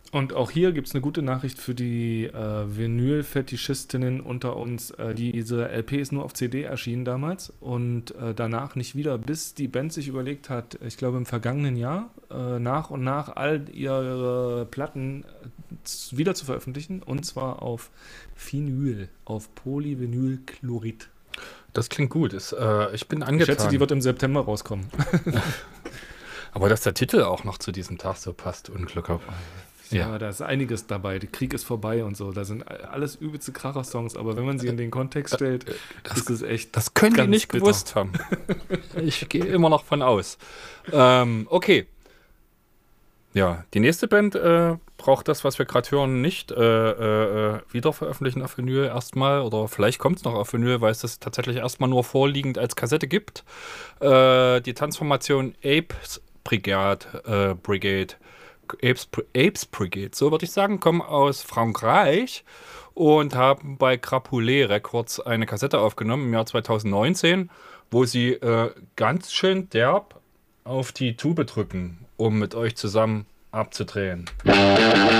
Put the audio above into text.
Und auch hier gibt es eine gute Nachricht für die Vinyl-Fetischistinnen unter uns. Diese LP ist nur auf CD erschienen damals und danach nicht wieder, bis die Band sich überlegt hat, ich glaube im vergangenen Jahr, nach und nach all ihre Platten wieder zu veröffentlichen, und zwar auf Vinyl, auf Polyvinylchlorid. Das klingt gut. Ich bin Ich schätze, die angetan. wird im September rauskommen. Aber dass der Titel auch noch zu diesem Tag so passt, Unglück. Ja. Ja, da ist einiges dabei. Der Krieg ist vorbei und so. Da sind alles übelste Kracher-Songs, aber wenn man sie in den Kontext stellt, Das, ist es echt das können die ganz nicht bitter. gewusst haben. Ich gehe immer noch von aus. Okay. Ja, die nächste Band braucht das, was wir gerade hören, nicht wieder veröffentlichen auf Vinyl erstmal. Oder vielleicht kommt es noch auf Vinyl, weil es das tatsächlich erstmal nur vorliegend als Kassette gibt. Die Transformation Apes Brigade, so würde ich sagen, kommen aus Frankreich und haben bei Crapulé Records eine Kassette aufgenommen im Jahr 2019, wo sie ganz schön derb auf die Tube drücken, um mit euch zusammen abzudrehen.